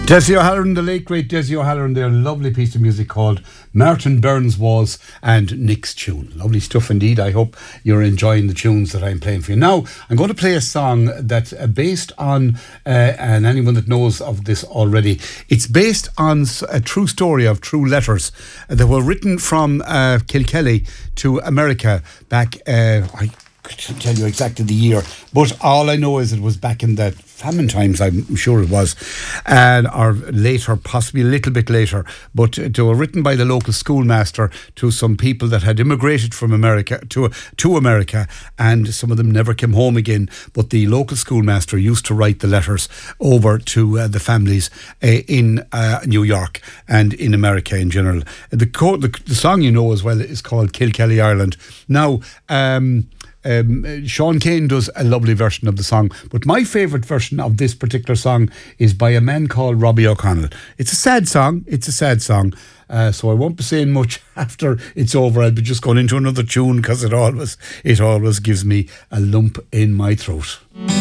Desi O'Halloran, the late great Desi O'Halloran, their lovely piece of music called Martin Burns Was and Nick's Tune. Lovely stuff indeed. I hope you're enjoying the tunes that I'm playing for you. Now, I'm going to play a song that's based on, and anyone that knows of this already, it's based on a true story of true letters that were written from Kilkelly to America back, I couldn't tell you exactly the year, but all I know is it was back in the famine times, I'm sure it was, or later, possibly a little bit later, but they were written by the local schoolmaster to some people that had immigrated from America to America, and some of them never came home again, but the local schoolmaster used to write the letters over to the families in New York and in America in general. The song you know as well is called Kilkelly, Ireland. Now, Sean Kane does a lovely version of the song, but my favourite version of this particular song is by a man called Robbie O'Connell. It's a sad song, so I won't be saying much after it's over. I'll be just going into another tune because it always gives me a lump in my throat.